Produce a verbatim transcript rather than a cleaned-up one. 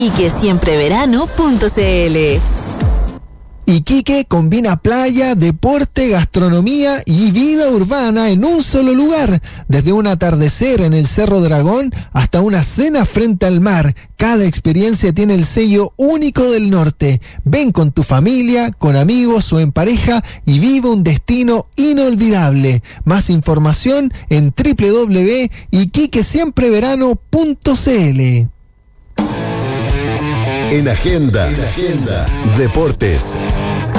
Iquique siempre verano punto c l. Iquique combina playa, deporte, gastronomía y vida urbana en un solo lugar. Desde un atardecer en el Cerro Dragón hasta una cena frente al mar, cada experiencia tiene el sello único del norte. Ven con tu familia, con amigos o en pareja y vive un destino inolvidable. Más información en doble u doble u doble u punto iquique siempre verano punto c l. En Agenda, en Agenda, Deportes.